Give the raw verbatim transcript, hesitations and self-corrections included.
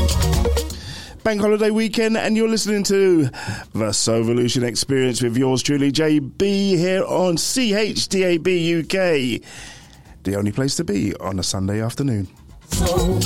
Bank holiday weekend, and you're listening to the Sovolution Experience with yours truly, J B, here on C H D A B U K, the only place to be on a Sunday afternoon. Soul.